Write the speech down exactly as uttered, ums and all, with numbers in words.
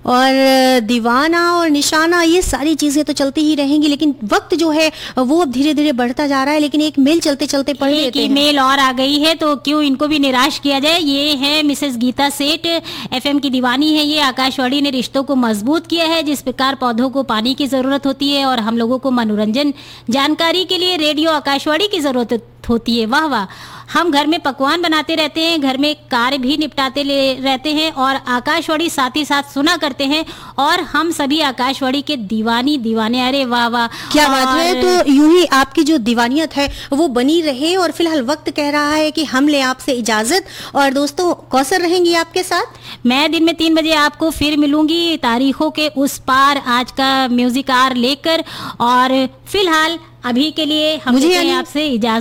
और दीवाना और निशाना ये सारी चीजें तो चलती ही रहेंगी, लेकिन वक्त जो है वो अब धीरे धीरे बढ़ता जा रहा है। लेकिन एक मेल चलते चलते पढ़ लेते हैं। एक मेल और आ गई है तो क्यों इनको भी निराश किया जाए। ये है मिसेस गीता सेठ, एफएम की दीवानी है ये। आकाशवाणी ने रिश्तों को मजबूत किया है। जिस प्रकार पौधों को पानी की जरूरत होती है और हम लोगों को मनोरंजन जानकारी के लिए रेडियो आकाशवाणी की जरूरत होती है। वाह वाह। हम घर में पकवान बनाते रहते हैं, घर में कार्य भी निपटाते ले रहते हैं और आकाशवाणी साथ ही साथ सुना करते हैं और हम सभी आकाशवाणी के दीवानी दीवाने। अरे वाह वाह, क्या बात है। तो यूं ही आपकी जो दीवानियत है वो बनी रहे। और फिलहाल वक्त कह रहा है कि हम ले आपसे इजाजत। और दोस्तों, कौसर रहेंगी आपके साथ। मैं दिन में तीन बजे आपको फिर मिलूंगी तारीखों के उस पार, आज का म्यूजिक आर लेकर। और फिलहाल अभी के लिए हम आपसे इजाजत।